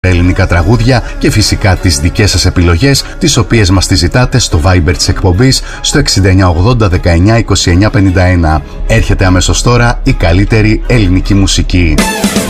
ελληνικά τραγούδια και φυσικά τις δικές σας επιλογές, τις οποίες μας τις ζητάτε στο Viber της εκπομπής στο 6980 19 29 51. Έρχεται αμέσως τώρα η καλύτερη ελληνική μουσική.